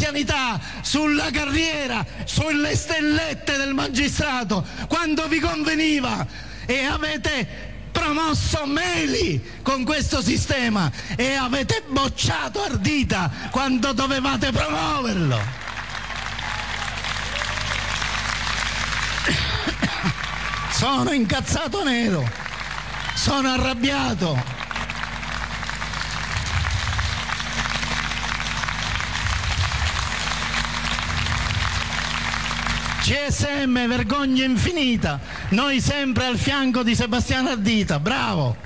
anzianità, sulla carriera, sulle stellette del magistrato, quando vi conveniva, e avete promosso Meli con questo sistema e avete bocciato Ardita quando dovevate promuoverlo. Sono incazzato nero, sono arrabbiato. CSM, vergogna infinita, noi sempre al fianco di Sebastiano Ardita, bravo.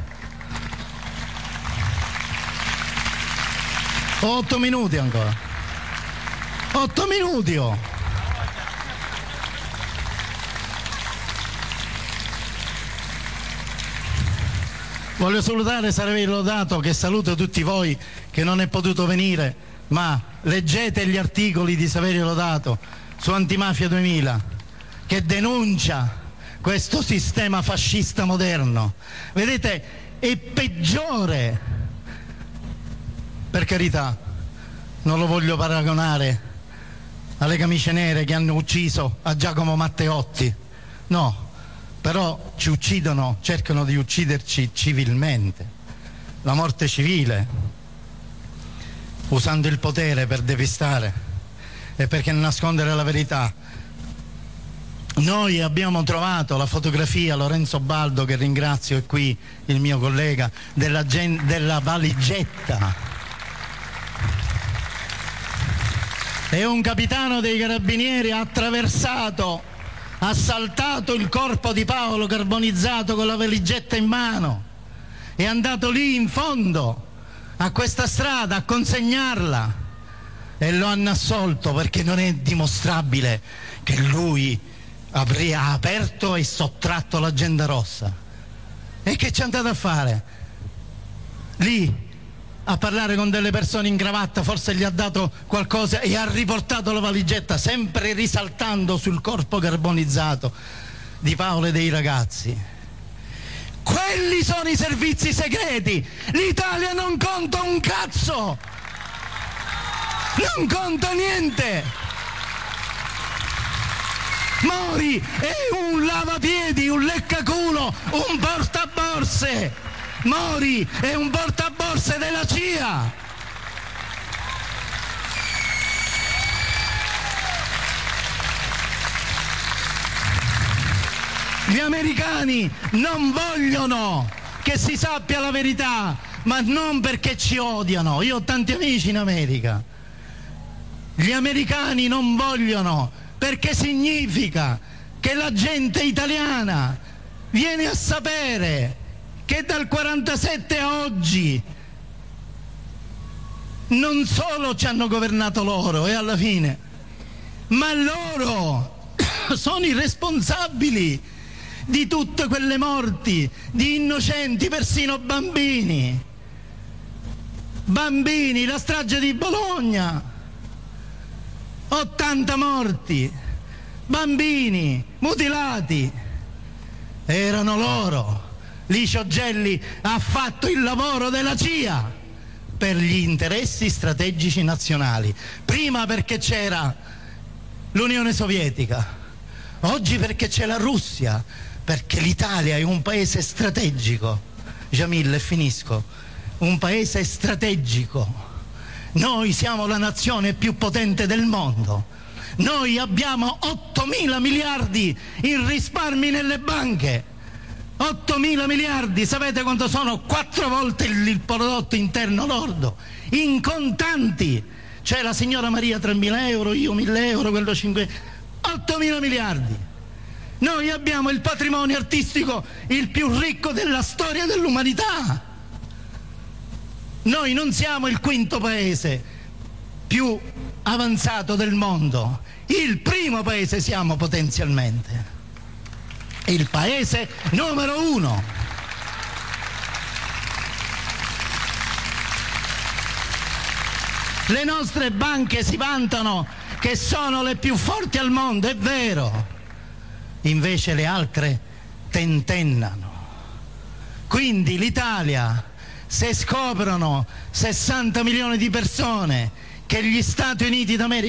8 minuti ancora, 8 minuti oh. Voglio salutare Saverio Lodato, che saluto tutti voi che non è potuto venire, ma leggete gli articoli di Saverio Lodato su Antimafia 2000, che denuncia questo sistema fascista moderno. Vedete, è peggiore, per carità, non lo voglio paragonare alle camicie nere che hanno ucciso a Giacomo Matteotti, no, però ci uccidono, cercano di ucciderci civilmente, la morte civile, usando il potere per depistare e perché nascondere la verità. Noi abbiamo trovato la fotografia, Lorenzo Baldo, che ringrazio, è qui il mio collega, della valigetta. E un capitano dei carabinieri ha attraversato, ha saltato il corpo di Paolo carbonizzato con la valigetta in mano, è andato lì in fondo a questa strada a consegnarla e lo hanno assolto perché non è dimostrabile che lui ha aperto e sottratto l'agenda rossa. E che ci è andato a fare? Lì a parlare con delle persone in cravatta, forse gli ha dato qualcosa e ha riportato la valigetta, sempre risaltando sul corpo carbonizzato di Paolo e dei ragazzi. Quelli sono i servizi segreti. L'Italia non conta un cazzo, non conta niente. Mori è un lavapiedi, un leccaculo, un portaborse. Mori è un portaborse della CIA. Gli americani non vogliono che si sappia la verità, ma non perché ci odiano. Io ho tanti amici in America. Gli americani non vogliono perché significa che la gente italiana viene a sapere che dal 47 a oggi non solo ci hanno governato loro e alla fine, ma loro sono i responsabili di tutte quelle morti di innocenti, persino bambini. Bambini, la strage di Bologna, 80 morti, bambini mutilati, erano loro. Licio Gelli ha fatto il lavoro della CIA per gli interessi strategici nazionali, prima perché c'era l'Unione Sovietica, oggi perché c'è la Russia, perché l'Italia è un paese strategico. Jamil, e finisco, un paese strategico. Noi siamo la nazione più potente del mondo, noi abbiamo 8.000 miliardi in risparmi nelle banche. 8.000 miliardi, sapete quanto sono? 4 volte il prodotto interno lordo, in contanti. C'è la signora Maria 3.000 euro, io 1.000 euro, quello 5. 8.000 miliardi. Noi abbiamo il patrimonio artistico il più ricco della storia dell'umanità. Noi non siamo il quinto paese più avanzato del mondo, il primo paese siamo potenzialmente. Il paese numero 1. Le nostre banche si vantano che sono le più forti al mondo, è vero, invece le altre tentennano. Quindi l'Italia, se scoprono 60 milioni di persone che gli Stati Uniti d'America